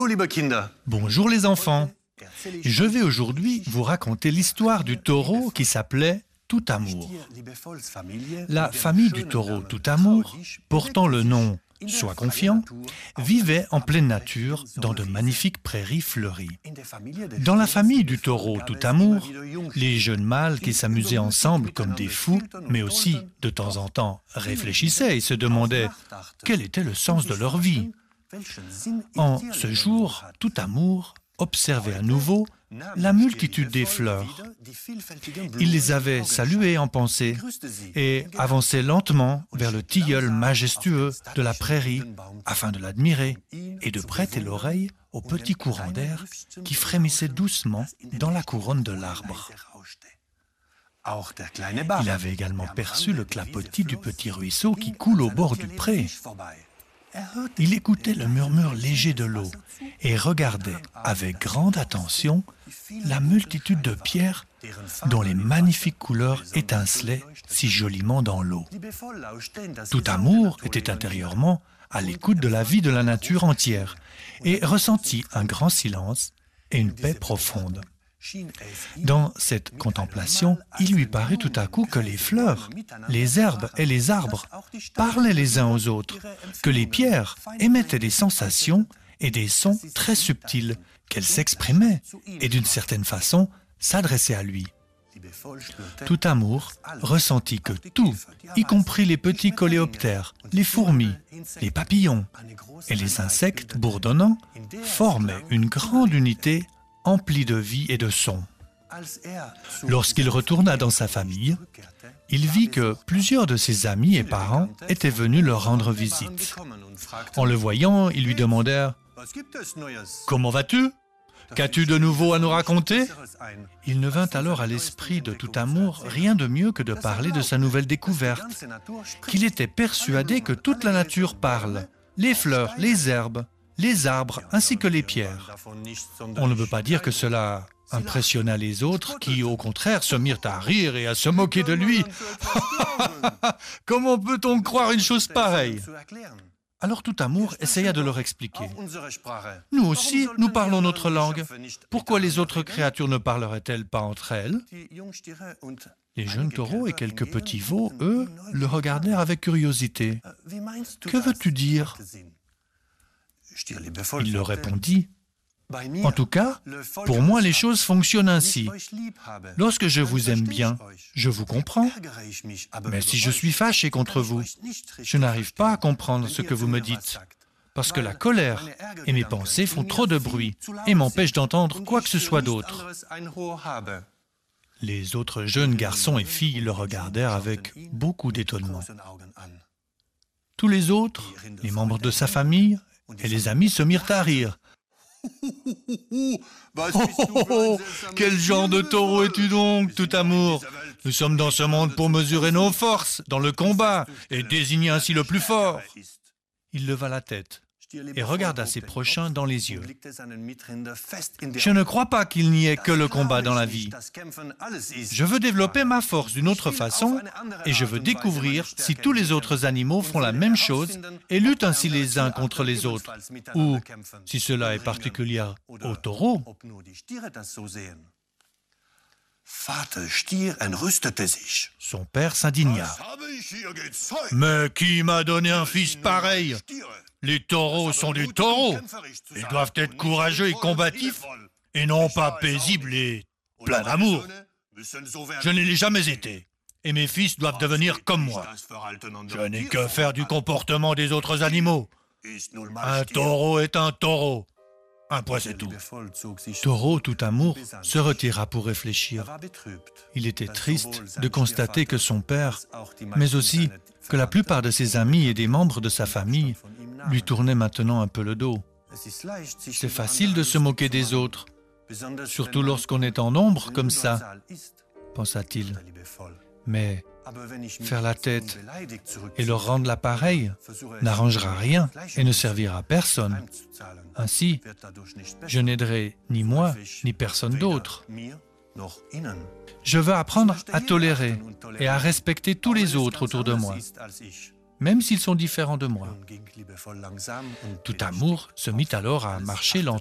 Bonjour les enfants. Je vais aujourd'hui vous raconter l'histoire du taureau qui s'appelait Tout Amour. La famille du taureau Tout Amour, portant le nom Sois confiant, vivait en pleine nature dans de magnifiques prairies fleuries. Dans la famille du taureau Tout Amour, les jeunes mâles qui s'amusaient ensemble comme des fous, mais aussi de temps en temps réfléchissaient et se demandaient quel était le sens de leur vie. En ce jour, Tout Amour observait à nouveau la multitude des fleurs. Il les avait saluées en pensée et avançait lentement vers le tilleul majestueux de la prairie afin de l'admirer et de prêter l'oreille au petit courant d'air qui frémissait doucement dans la couronne de l'arbre. Il avait également perçu le clapotis du petit ruisseau qui coule au bord du pré. Il écoutait le murmure léger de l'eau et regardait avec grande attention la multitude de pierres dont les magnifiques couleurs étincelaient si joliment dans l'eau. Tout Amour était intérieurement à l'écoute de la vie de la nature entière et ressentit un grand silence et une paix profonde. Dans cette contemplation, il lui parut tout à coup que les fleurs, les herbes et les arbres parlaient les uns aux autres, que les pierres émettaient des sensations et des sons très subtils, qu'elles s'exprimaient et d'une certaine façon s'adressaient à lui. Tout Amour ressentit que tout, y compris les petits coléoptères, les fourmis, les papillons et les insectes bourdonnants, formaient une grande unité empli de vie et de son. Lorsqu'il retourna dans sa famille, il vit que plusieurs de ses amis et parents étaient venus leur rendre visite. En le voyant, ils lui demandèrent « Comment vas-tu ? Qu'as-tu de nouveau à nous raconter ?» Il ne vint alors à l'esprit de Tout Amour rien de mieux que de parler de sa nouvelle découverte, qu'il était persuadé que toute la nature parle, les fleurs, les herbes, les arbres ainsi que les pierres. On ne peut pas dire que cela impressionna les autres qui, au contraire, se mirent à rire et à se moquer de lui. « Comment peut-on croire une chose pareille ?» Alors Tout Amour essaya de leur expliquer. « Nous aussi, nous parlons notre langue. Pourquoi les autres créatures ne parleraient-elles pas entre elles ?» Les jeunes taureaux et quelques petits veaux, eux, le regardèrent avec curiosité. « Que veux-tu dire ?» Il leur répondit, « En tout cas, pour moi, les choses fonctionnent ainsi. Lorsque je vous aime bien, je vous comprends. Mais si je suis fâché contre vous, je n'arrive pas à comprendre ce que vous me dites, parce que la colère et mes pensées font trop de bruit et m'empêchent d'entendre quoi que ce soit d'autre. » Les autres jeunes garçons et filles le regardèrent avec beaucoup d'étonnement. Tous les autres, les membres de sa famille, et les amis se mirent à rire. « Oh, quel genre de taureau es-tu donc, Tout Amour ? Nous sommes dans ce monde pour mesurer nos forces dans le combat et désigner ainsi le plus fort. » Il leva la tête et regarda ses prochains dans les yeux. « Je ne crois pas qu'il n'y ait que le combat dans la vie. Je veux développer ma force d'une autre façon et je veux découvrir si tous les autres animaux font la même chose et luttent ainsi les uns contre les autres, ou si cela est particulier au taureau. » Son père s'indigna. « Mais qui m'a donné un fils pareil ? Les taureaux sont des taureaux. Ils doivent être courageux et combatifs, et non pas paisibles et pleins d'amour. Je ne l'ai jamais été, et mes fils doivent devenir comme moi. Je n'ai que faire du comportement des autres animaux. Un taureau est un taureau. Un point, c'est tout. » Taureau Tout Amour se retira pour réfléchir. Il était triste de constater que son père, mais aussi que la plupart de ses amis et des membres de sa famille lui tournaient maintenant un peu le dos. C'est facile de se moquer des autres, surtout lorsqu'on est en nombre comme ça, pensa-t-il. Mais faire la tête et leur rendre l'appareil n'arrangera rien et ne servira à personne. Ainsi, je n'aiderai ni moi, ni personne d'autre. Je veux apprendre à tolérer et à respecter tous les autres autour de moi. même s'ils sont différents de moi. Tout amour se mit alors à marcher lentement